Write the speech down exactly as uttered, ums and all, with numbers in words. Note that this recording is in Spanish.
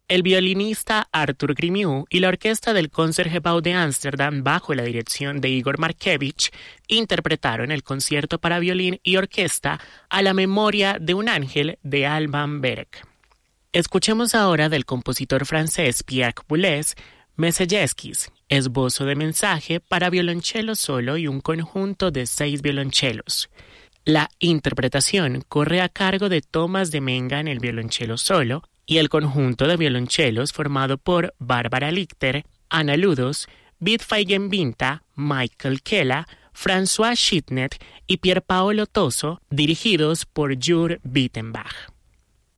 El violinista Artur Grimiu y la orquesta del Concertgebouw de Ámsterdam, bajo la dirección de Igor Markevich, interpretaron el concierto para violín y orquesta a la memoria de un ángel de Alban Berg. Escuchemos ahora del compositor francés Pierre Boulez, Messejeskis, esbozo de mensaje para violonchelo solo y un conjunto de seis violonchelos. La interpretación corre a cargo de Thomas de Menga en el violonchelo solo y el conjunto de violonchelos formado por Bárbara Lichter, Ana Ludos, Bidfaigen Vinta, Michael Kella, François Schittnet y Pierpaolo Toso, dirigidos por Jur Wittenbach.